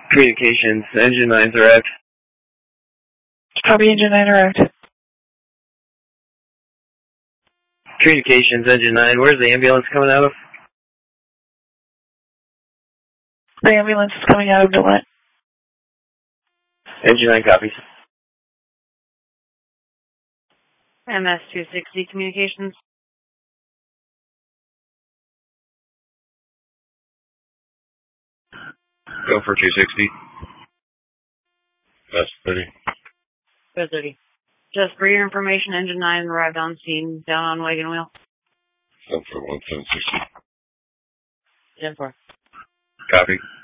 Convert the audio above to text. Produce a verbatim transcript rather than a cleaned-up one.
Communications, engine nine's arrived. Copy, engine nine arrived. Communications, engine nine, where's the ambulance coming out of? The ambulance is coming out of Gillette. Engine nine copies. M S two sixty communications. Go for two sixty. That's thirty. Go thirty. Just for your information, engine nine arrived on scene down on Wagon Wheel. Go for one seven sixty. ten four. Copy.